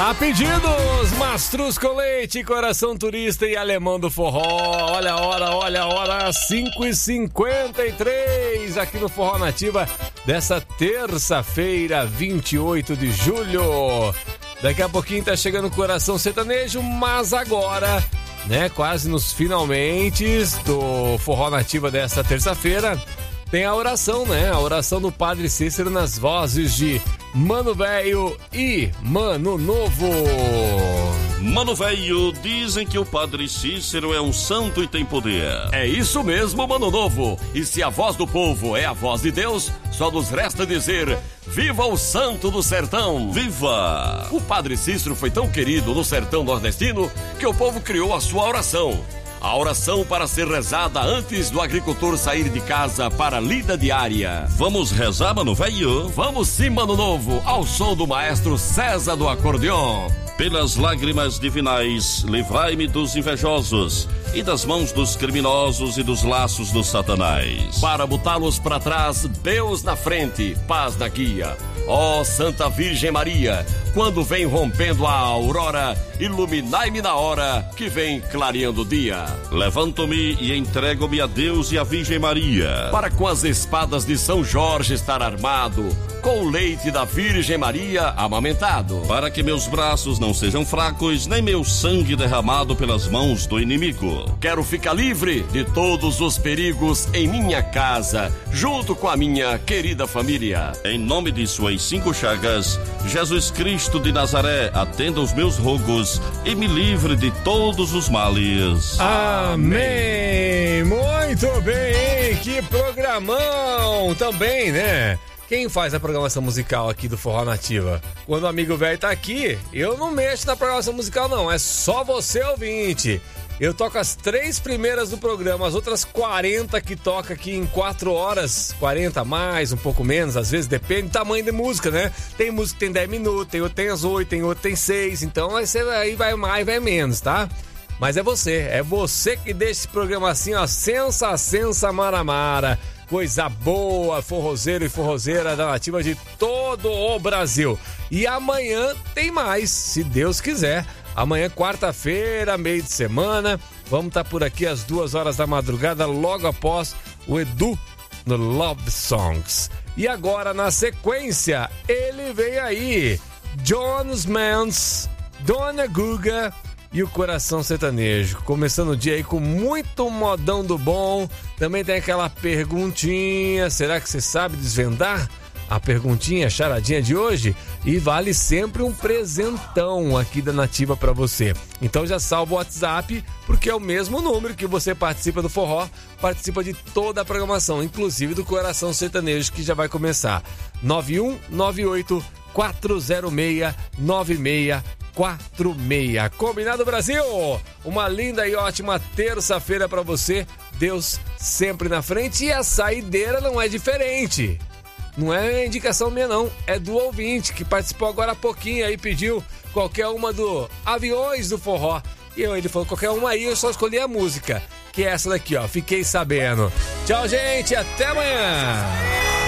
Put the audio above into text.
A pedidos, Mastruz com leite, coração turista e alemão do forró. Olha a hora, 5h53 aqui no Forró Nativa dessa terça-feira, 28 de julho. Daqui a pouquinho tá chegando o Coração Sertanejo, mas agora, né, quase nos finalmente do Forró Nativa dessa terça-feira, tem a oração, né? A oração do Padre Cícero nas vozes de Mano Velho e Mano Novo. Mano Velho, dizem que o Padre Cícero é um santo e tem poder. É isso mesmo, Mano Novo. E se a voz do povo é a voz de Deus, só nos resta dizer: viva o santo do sertão! Viva! O Padre Cícero foi tão querido no sertão nordestino que o povo criou a sua oração. A oração para ser rezada antes do agricultor sair de casa para a lida diária. Vamos rezar, Mano Velho? Vamos sim, Mano Novo, ao som do maestro César do acordeon. Pelas lágrimas divinais, livrai-me dos invejosos e das mãos dos criminosos e dos laços do Satanás. Para botá-los para trás, Deus na frente, paz na guia. Ó Santa Virgem Maria, quando vem rompendo a aurora, iluminai-me na hora que vem clareando o dia. Levanto-me e entrego-me a Deus e a Virgem Maria, para com as espadas de São Jorge estar armado, com o leite da Virgem Maria amamentado, para que meus braços não sejam fracos, nem meu sangue derramado pelas mãos do inimigo. Quero ficar livre de todos os perigos em minha casa, junto com a minha querida família. Em nome de suas 5 chagas, Jesus Cristo de Nazaré, atenda os meus rogos e me livre de todos os males. Amém! Muito bem, que programão também, né? Quem faz a programação musical aqui do Forró Nativa? Quando o amigo velho tá aqui, eu não mexo na programação musical não, é só você ouvinte. Eu toco as 3 primeiras do programa, as outras 40 que toca aqui em 4 horas, 40 mais, um pouco menos, às vezes depende do tamanho da música, né? Tem música que tem 10 minutos, tem outra tem as 8, tem outra tem 6, então aí vai mais, vai menos, tá? Mas é você que deixa esse programa assim, ó, sensa maramara, coisa boa, forrozeiro e forrozeira da Nativa de todo o Brasil. E amanhã tem mais, se Deus quiser. Amanhã, quarta-feira, meio de semana, vamos estar por aqui às 2 horas da madrugada, logo após o Edu no Love Songs. E agora, na sequência, ele vem aí, Jones Mans, Dona Guga e o Coração Sertanejo. Começando o dia aí com muito modão do bom. Também tem aquela perguntinha, será que você sabe desvendar a perguntinha, a charadinha de hoje? E vale sempre um presentão aqui da Nativa pra você. Então já salva o WhatsApp, porque é o mesmo número que você participa do forró, participa de toda a programação, inclusive do Coração Sertanejo, que já vai começar. 9198-406-9646. Combinado, Brasil? Uma linda e ótima terça-feira pra você. Deus sempre na frente e a saideira não é diferente. Não é indicação minha não, é do ouvinte que participou agora há pouquinho aí, pediu qualquer uma do Aviões do Forró. E ele falou qualquer uma aí, eu só escolhi a música, que é essa daqui, ó, Fiquei Sabendo. Tchau, gente, até amanhã!